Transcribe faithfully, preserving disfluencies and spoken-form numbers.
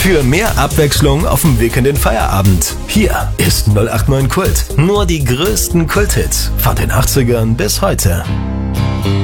Für mehr Abwechslung auf dem Weg in den Feierabend. Hier ist null acht neun Kult. Nur die größten Kulthits von den achtzigern bis heute.